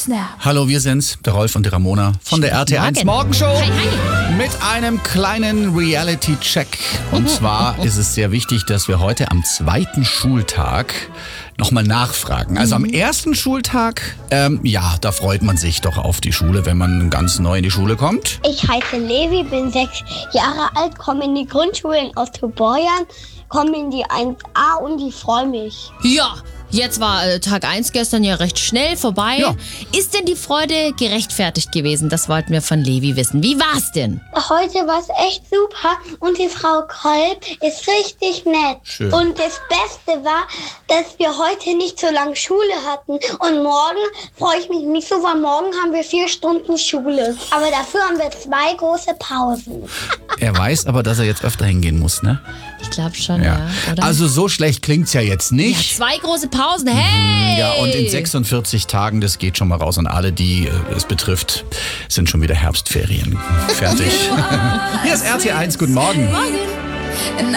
Snap. Hallo, wir sind's, der Rolf und die Ramona von der RT1 Morgenshow. Hi. Mit einem kleinen Reality-Check. Und zwar ist es sehr wichtig, dass wir heute am zweiten Schultag nochmal nachfragen. Also am ersten Schultag, da freut man sich doch auf die Schule, wenn man ganz neu in die Schule kommt. Ich heiße Levi, bin 6 Jahre alt, komme in die Grundschule in Osthoborjan, komme in die 1a und ich freue mich. Ja, jetzt war Tag 1 gestern ja recht schnell vorbei. Ja. Ist denn die Freude gerechtfertigt gewesen? Das wollten wir von Levi wissen. Wie war's denn? Heute war es echt super und die Frau Kolb ist richtig nett. Schön. Und das Beste war, dass wir heute nicht so lange Schule hatten. Und morgen freue ich mich nicht so, weil morgen haben wir 4 Stunden Schule. Aber dafür haben wir 2 große Pausen. Er weiß aber, dass er jetzt öfter hingehen muss, ne? Ich glaube schon, ja. Oder? Also so schlecht klingt's ja jetzt ja, nicht. 2 große Pausen. Hey! Ja, und in 46 Tagen, das geht schon mal raus an alle, die es betrifft, sind schon wieder Herbstferien. Fertig. Hier ist RT1, guten Morgen. Morgen.